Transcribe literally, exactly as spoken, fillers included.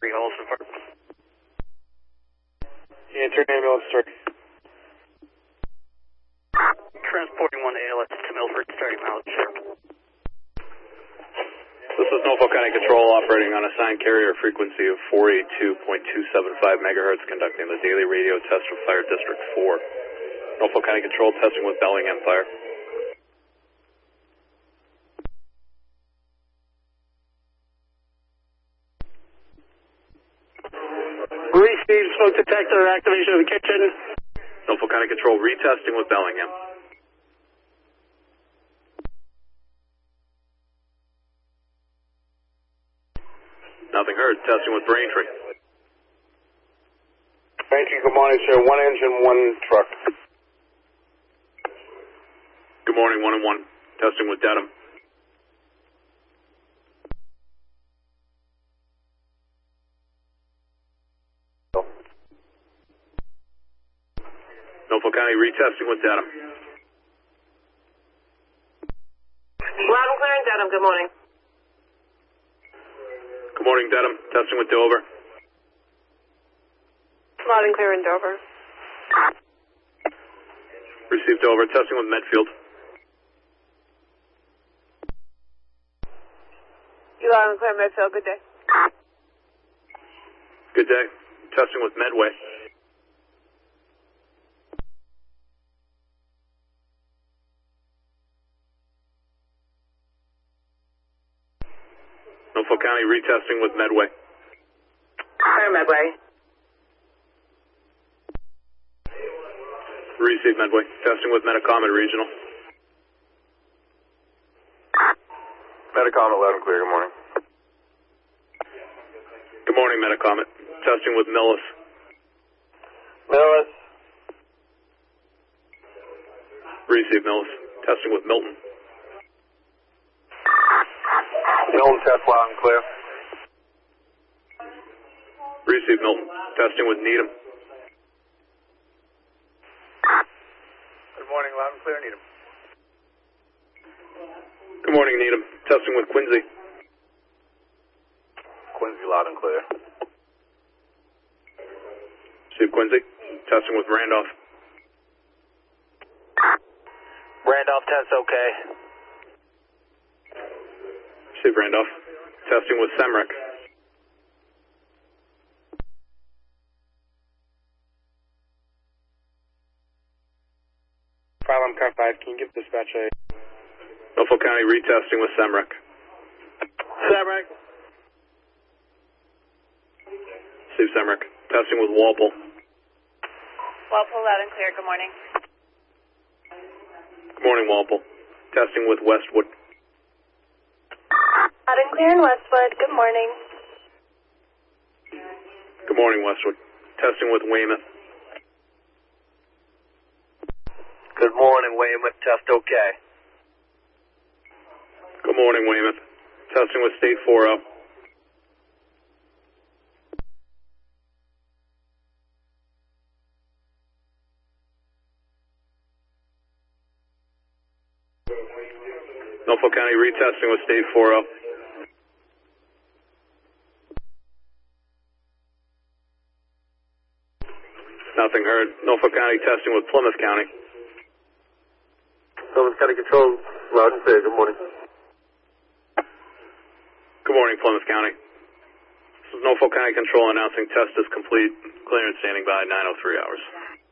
three Holston Park. Yeah, turn ambulance, sir. Transporting one A L S to Milford, starting mileage zero. This is Norfolk County Control operating on a assigned carrier frequency of four eighty-two point two seven five megahertz, conducting the daily radio test for Fire District four. Norfolk County Control testing with Bellingham Fire. Receive smoke detector activation of the kitchen. Norfolk County Control retesting with Bellingham. Nothing heard. Testing with Braintree. Braintree, good morning, sir. One engine, one truck. Good morning, one and one. Testing with Dedham. Norfolk County retesting with Dedham. Loud and clear in Dedham, good morning. Good morning, Dedham. Testing with Dover. Loud and clear in Dover. Received Dover. Testing with Medfield. You loud and clear Medfield, good day. Good day. Testing with Medway. Norfolk County retesting with Medway. Clear Medway. Receive Medway. Testing with Metacomet Regional. Metacomet, loud and clear, good morning. Good morning, Metacomet. Testing with Millis. Millis. Receive Millis. Testing with Milton. Milton, test loud and clear. Receive Milton. Testing with Needham. Good morning, loud and clear, Needham. Good morning, Needham. Testing with Quincy. Quincy, loud and clear. Receive Quincy. Testing with Randolph. Randolph, test okay. Receive Randolph. Testing with Semrick. Problem car five, can you give dispatch a... Norfolk County retesting with Semrick. Semrick. Receive Semrick. Testing with Walpole. Walpole, loud and clear, good morning. Good morning, Walpole. Testing with Westwood. Loud and clear in Westwood, good morning. Good morning, Westwood. Testing with Weymouth. Good morning, Weymouth, test okay. Good morning, Weymouth. Testing with State four oh. Norfolk County retesting with State four oh. Nothing heard. Norfolk County testing with Plymouth County. Plymouth County Control, loud and clear, good morning. Good morning, Plymouth County. This is Norfolk County Control announcing test is complete. Clearance standing by nine oh three hours.